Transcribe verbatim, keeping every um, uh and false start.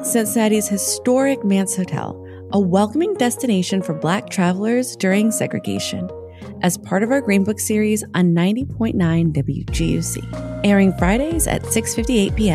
Cincinnati's historic Mance Hotel, a welcoming destination for Black travelers during segregation, as part of our Green Book series on ninety point nine W G U C, airing Fridays at six fifty-eight p.m.